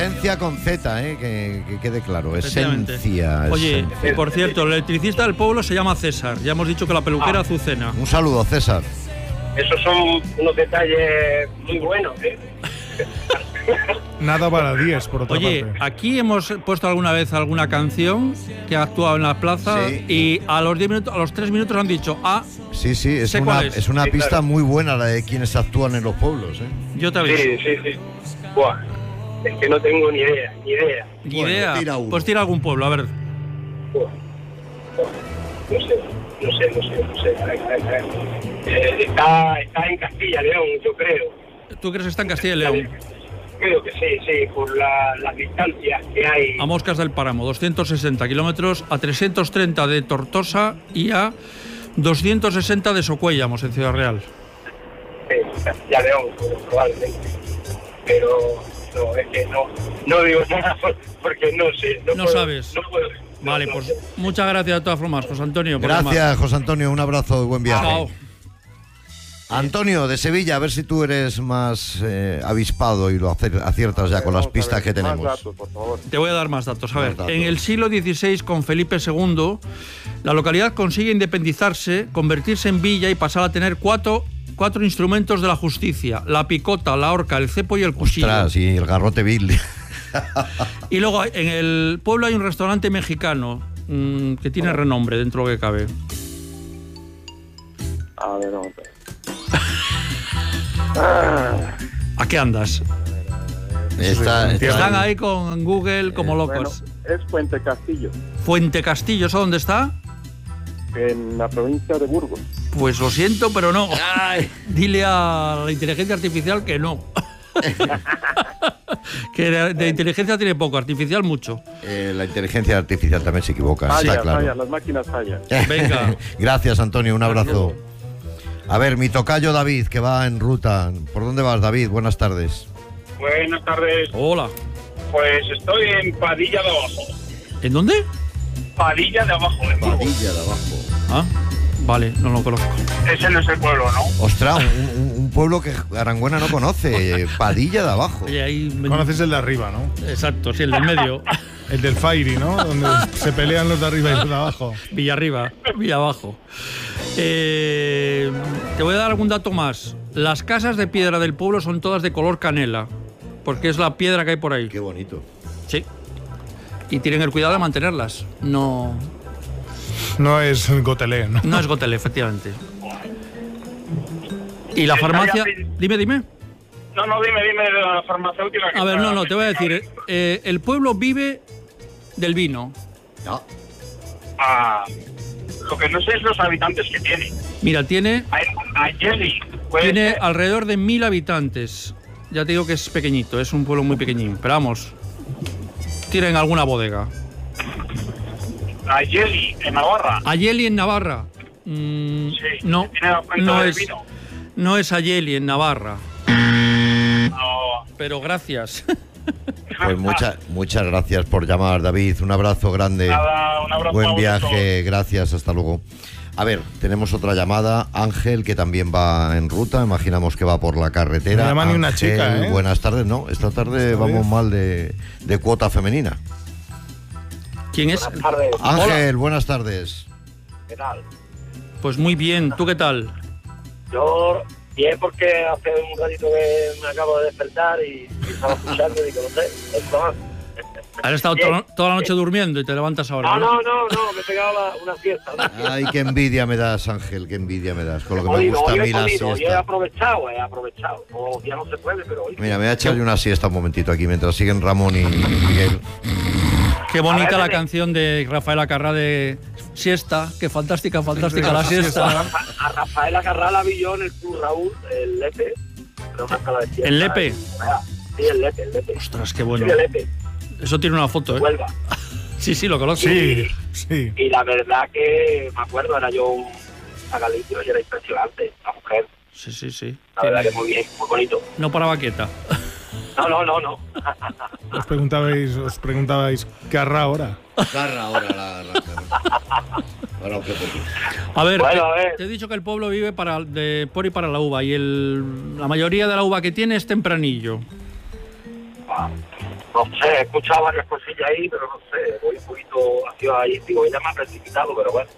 Esencia con Z, que quede claro. Efectivamente. Esencia. Oye, esencia. y por cierto, el electricista del pueblo se llama César. Ya hemos dicho que la peluquera Azucena. Un saludo, César. Esos son unos detalles muy buenos, Nada para 10, por otra Oye, parte. aquí hemos puesto alguna vez alguna canción que ha actuado en la plaza Sí. y a los 10 minutos, a los 3 minutos han dicho, Sí, es Sé una, cuál es. es una Sí, pista claro. muy buena la de quienes actúan en los pueblos. yo te aviso. Sí. Buah, es que no tengo ni idea. Ni Bueno, idea. tira uno. Pues tira algún pueblo, a ver. Buah. No sé. Está en Castilla, León, yo creo. ¿Tú crees que está en Castilla y León? Creo que sí, por las distancias que hay. A Moscas del Páramo, 260 kilómetros, a 330 de Tortosa y a 260 de Socuéllamos, en Ciudad Real. Castilla León, probablemente. Pero no, es que no digo nada porque no sé. No sabes. No puedo. Vale, no pues sé. muchas gracias de todas formas, José Antonio. por Gracias, llamar. José Antonio. Un abrazo y buen viaje. Chao. Antonio, de Sevilla, a ver si tú eres más avispado y lo aciertas ya con las pistas que tenemos. Más datos, por favor. Te voy a dar más datos. A ver, Más datos. en el siglo XVI, con Felipe II, la localidad consigue independizarse, convertirse en villa y pasar a tener cuatro instrumentos de la justicia: la picota, la horca, el cepo y el cuchillo. Ostras, y el garrote Billy. Y luego en el pueblo hay un restaurante mexicano que tiene renombre dentro de lo que cabe. A ver, vamos a ver. ¿A qué andas? Están ahí con Google como locos. Bueno, es Puente Castillo, Fuente Castillo, ¿eso dónde está? en la provincia de Burgos. Pues lo siento, pero no. Dile a la inteligencia artificial que no. Que de inteligencia tiene poco, artificial mucho. La inteligencia artificial también se equivoca, está claro. Falla, las máquinas fallan. Venga. Gracias, Antonio, un abrazo. A ver, mi tocayo David, que va en ruta. ¿Por dónde vas, David? Buenas tardes. Buenas tardes. Hola. Pues estoy en Padilla de Abajo. ¿En dónde? Padilla de Abajo, en Burgos. Padilla de abajo. Ah, vale, no lo conozco. Ese no es el pueblo, ¿no? Ostras, un pueblo que Aranguena no conoce. Padilla de abajo. Oye, ahí Conoces el de arriba, ¿no? Exacto, sí, el del medio. El del Fairy, ¿no? Donde se pelean los de arriba y los de abajo. Villa arriba, Villa abajo. Te voy a dar algún dato más. Las casas de piedra del pueblo son todas de color canela, porque es la piedra que hay por ahí. Qué bonito. Sí. Y tienen el cuidado de mantenerlas. No, No es Gotelé, ¿no? no es Gotel, efectivamente. Y la farmacia... Dime. No, dime de la farmacéutica. A ver, no, te voy a decir. El pueblo vive del vino. No. Lo que no sé es los habitantes que tiene. Mira, tiene Ayeli. Tiene alrededor de 1000 habitantes. Ya te digo que es pequeñito, es un pueblo muy pequeñín. Pero vamos, tienen alguna bodega. Ayeli, en Navarra. Ayeli en Navarra. Sí, No, tiene la fuente no del es, vino. no es Ayeli en Navarra. No. Pero gracias. Pues muchas gracias por llamar, David. Un abrazo grande. Nada, un abrazo a Buen vosotros. viaje, gracias, hasta luego. A ver, tenemos otra llamada. Ángel, que también va en ruta. Imaginamos que va por la carretera. No llama ni una Ángel, chica, ¿eh? Buenas tardes. No, esta tarde vamos mal de cuota femenina. ¿Quién es? Buenas tardes. Ángel, buenas tardes. ¿Qué tal? Pues muy bien, ¿tú qué tal? Yo, bien, porque hace un ratito que me acabo de despertar y estaba escuchando y digo, no sé, esto más. Has estado toda la noche durmiendo y te levantas ahora. No, me pegaba una fiesta. Ay, qué envidia me das, Ángel, qué envidia me das. Con lo que me Hoy gusta a he mí la comido, hoy he siesta. aprovechado. Todos ya no se puede, pero hoy. Mira, me voy a echarle una siesta un momentito aquí mientras siguen Ramón y Miguel. Qué bonita A ver, la dime. canción de Rafael Acarrá de Siesta. Qué fantástica la siesta. A Rafael Acarrá vi yo en el Club Raúl, el Lepe. Pero una escala de siesta. ¿El Lepe? Sí, el Lepe. Ostras, qué Sí, bueno. el Lepe. Eso tiene una foto, ¿eh? Huelva. Sí, lo conozco. Sí. Y la verdad que me acuerdo, era yo un Galicio y era impresionante, la mujer. Sí. La verdad que muy bien, muy bonito. No paraba quieta. No. Os preguntabais, ¿qué hará ahora? Garra ahora la Ahora qué poquito. A ver, Bueno, a ver. te he dicho que el pueblo vive por y para la uva y la mayoría de la uva que tiene es tempranillo. No sé, he escuchado varias cosillas ahí, pero no sé, voy un poquito hacia ahí, digo, ella me ha precipitado, pero bueno.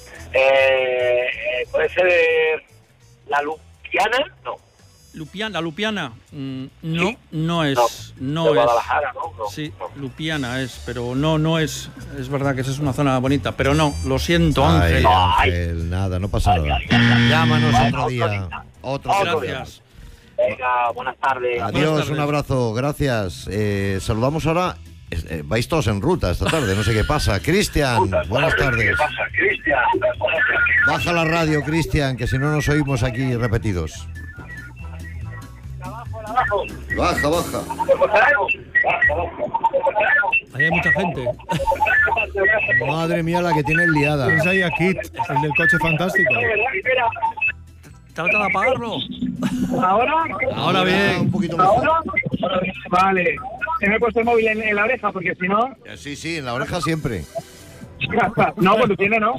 Puede ser la Lupiana, no. La Lupiana, no, Sí. no es. No de es. Guadalajara, ¿no? No, Sí, no. Lupiana es, pero no es. Es verdad que esa es una zona bonita, pero no, lo siento, Ay, Ángel. Ángel, nada, no pasa nada. Llámanos Bueno, otro día. Otro día. Gracias. Venga, buenas tardes. Buenas Adiós, tardes. un abrazo, gracias. Saludamos ahora. Vais todos en ruta esta tarde, no sé qué pasa. Cristian, buenas tardes. ¿Qué pasa, Cristian? Baja la radio, Cristian, que si no nos oímos aquí repetidos. Abajo. Baja, baja. Ahí hay mucha gente. Madre mía, la que tiene liada. Tienes ahí a Kit, el del coche fantástico. Trata de apagarlo. ¿Ahora? Ahora bien. Un poquito mejor. Vale. Me he puesto el móvil en la oreja porque si no... Sí, sí, en la oreja siempre. No, pues tú tienes, ¿no?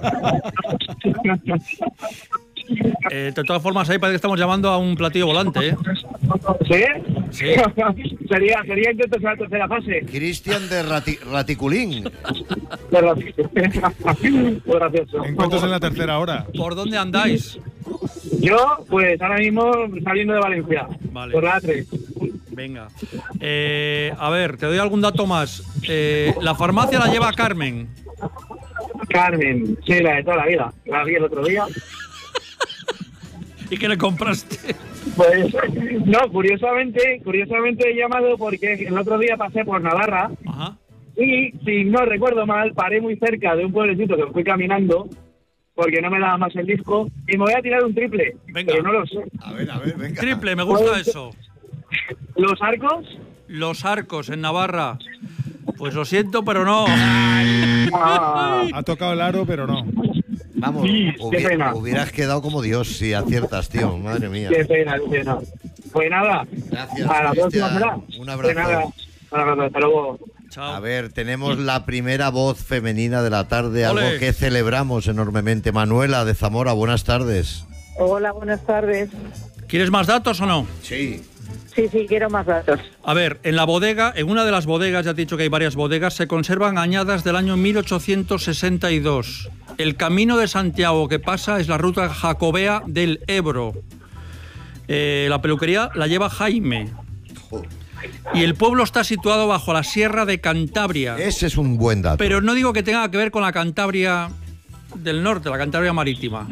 De todas formas, ahí parece que estamos llamando a un platillo volante, ¿eh? ¿Sí? Sí. sería entonces la tercera fase. Cristian de Raticulín. Pero, muy gracioso. Encuentros en la tercera hora. ¿Por dónde andáis? Yo, pues ahora mismo saliendo de Valencia. Vale. Por la A3. Venga. A ver, te doy algún dato más. La farmacia la lleva Carmen. Carmen, sí, la de toda la vida. La vi el otro día. ¿Y qué le compraste? Pues, no, curiosamente he llamado porque el otro día pasé por Navarra Ajá. y, si no recuerdo mal, paré muy cerca de un pueblecito que fui caminando porque no me daba más el disco y me voy a tirar un triple, Venga. pero no lo sé. A ver, venga. Triple, me gusta eso. ¿Los arcos? Los Arcos en Navarra. Pues lo siento, pero no. Ah, Ha tocado el aro, pero no. Vamos, Sí, qué pena. hubieras quedado como Dios si aciertas, tío. Madre mía. qué pena, qué pena. Pues nada, Gracias, a la próxima Cristian. será. Un abrazo. De nada, hasta luego. Chao. A ver, tenemos la primera voz femenina de la tarde, algo Ole. que celebramos enormemente. Manuela de Zamora, buenas tardes. Hola, buenas tardes. ¿Quieres más datos o no? Sí. Sí, quiero más datos. A ver, en la bodega, en una de las bodegas, ya te he dicho que hay varias bodegas, se conservan añadas del año 1862. El camino de Santiago que pasa es la ruta jacobea del Ebro. La peluquería la lleva Jaime. Y el pueblo está situado bajo la Sierra de Cantabria. Ese es un buen dato. Pero no digo que tenga que ver con la Cantabria del norte, la Cantabria marítima.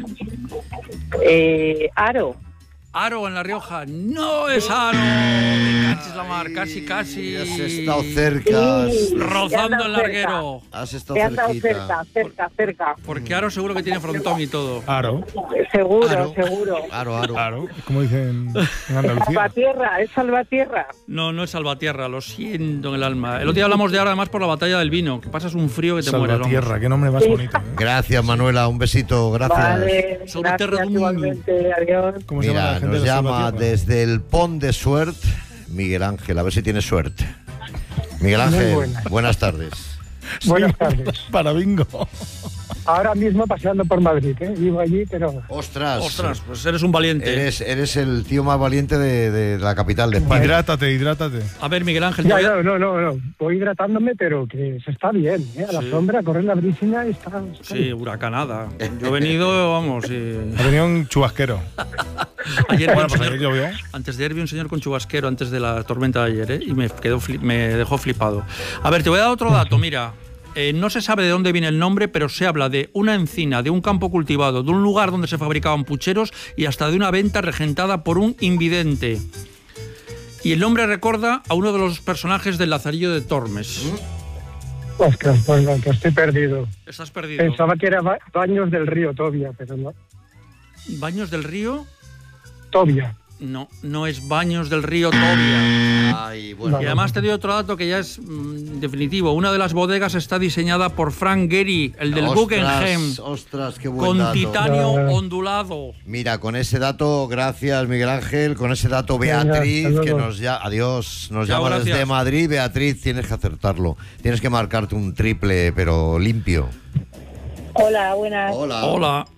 Aro. Aro en La Rioja, no es Aro. Me cachis la mar, casi. Has estado cerca. Sí. Rozando el cerca. larguero. Has Te estado has dado cerquita. cerca. Porque Aro seguro que tiene frontón y todo. Aro. Seguro, Aro. seguro. Aro. Aro. Como dicen en Andalucía. Salvatierra, es Salvatierra. No es Salvatierra, lo siento en el alma. El otro día hablamos de Aro además por la batalla del vino, que pasas un frío que te mueres. vamos. Salvatierra, qué nombre más bonito. ¿eh? Gracias, Manuela. Un besito. Gracias. Vale, Sobre terra gracias d'un igualmente, adiós. ¿Cómo se llama la Mira, gente nos de llama Salvatierra? desde el Pont de Suert Miguel Ángel. A ver si tiene suerte. Miguel Ángel, buenas tardes. Buenas tardes. Para bingo. Ahora mismo paseando por Madrid, ¿eh? Vivo allí, pero Ostras, pues eres un valiente. Eres el tío más valiente de la capital de España. Hidrátate. A ver, Miguel Ángel, te ya, voy a- no. Voy hidratándome, pero que se está bien, ¿eh? A la Sí. sombra, correr la brisina y está Sí, huracanada. Yo he venido, vamos, Ha venido un chubasquero. ayer vi Bueno, un pues señor- ayer llovió. antes de ayer vi un señor con chubasquero antes de la tormenta de ayer, y me dejó flipado. A ver, te voy a dar otro dato, mira. No se sabe de dónde viene el nombre, pero se habla de una encina, de un campo cultivado, de un lugar donde se fabricaban pucheros y hasta de una venta regentada por un invidente. Y el nombre recuerda a uno de los personajes del Lazarillo de Tormes. Ostras, pues no, que estoy perdido. Estás perdido. Pensaba que era Baños del Río Tobia, pero no. ¿Baños del Río? Tobia. No es Baños del Río Tobia. Ay, bueno. Y además te doy otro dato que ya es definitivo. Una de las bodegas está diseñada por Frank Gehry, el del Guggenheim, Ostras, qué buen con dato. titanio ondulado. Mira, con ese dato, gracias Miguel Ángel, con ese dato Venga, Beatriz, hasta que luego. nos adiós, nos Chao, llama desde gracias. Madrid. Beatriz, tienes que acertarlo. Tienes que marcarte un triple, pero limpio. Hola, buenas. Hola. Hola.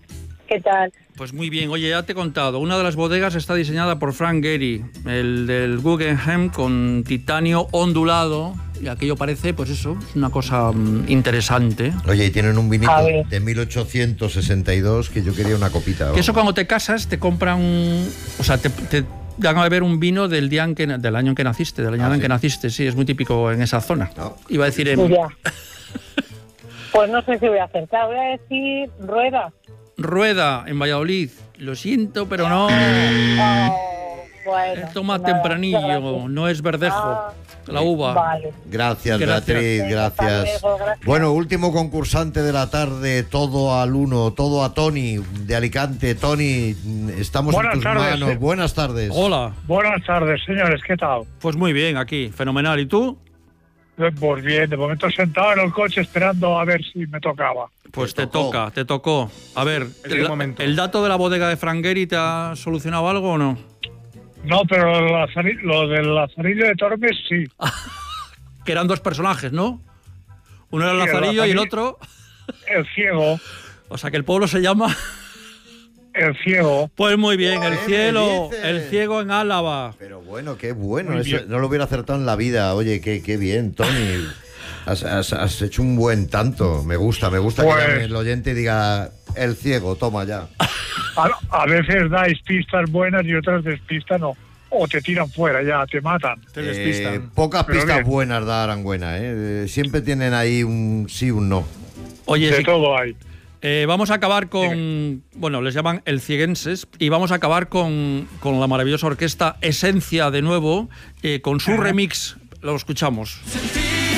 ¿Qué tal? Pues muy bien, oye, ya te he contado, una de las bodegas está diseñada por Frank Gehry, el del Guggenheim, con titanio ondulado, y aquello parece, pues eso, es una cosa interesante. Oye, y tienen un vinito A ver. de 1862 que yo quería una copita. Que vamos. eso cuando te casas te compran, o sea, te dan a beber un vino del día del año en que naciste, del año en ¿sí? que naciste, sí, es muy típico en esa zona. No. Iba a decir Ya. Pues no sé si voy a acertar. Voy a decir Rueda. Rueda, en Valladolid. Lo siento, pero no. Oh, bueno. Esto más nada, tempranillo, gracias. no es verdejo, Ah, la uva. Vale. Gracias, Gracias. Beatriz, Venga, hasta gracias. luego, gracias. Bueno, último concursante de la tarde, todo al uno, todo a Tony de Alicante. Tony, estamos Buenas en tus tardes. manos. Buenas tardes. Hola, Buenas tardes, señores, ¿qué tal? pues muy bien, aquí, fenomenal. ¿Y tú? Pues bien, de momento sentado en el coche esperando a ver si me tocaba. Pues Te te tocó. toca, te tocó. A ver, Es el momento. ¿el dato de la bodega de Frank Gehry te ha solucionado algo o no? No, pero lo del Lazarillo de Tormes sí. Que eran dos personajes, ¿no? Uno era el Sí, el Lazarillo y el Lazarillo. otro... El ciego, O sea, que el pueblo se llama... el ciego. Pues muy bien, el ¿Qué me cielo, dices? el ciego en Álava. Pero bueno, qué bueno. Muy Eso bien. no lo hubiera acertado en la vida. Oye, qué bien, Tony. Has hecho un buen tanto. Me gusta Pues- que llame el oyente y diga el ciego, toma ya. A veces dais pistas buenas y otras despistan o te tiran fuera, ya te matan. Te despistan. Pocas Pero pistas bien. buenas da Aranguena, ¿eh? Siempre tienen ahí un sí, un no. Oye, De sí, todo hay. vamos a acabar con... Bueno, les llaman el cieguenses. Y vamos a acabar con la maravillosa orquesta Esencia de nuevo, con su remix. Lo escuchamos.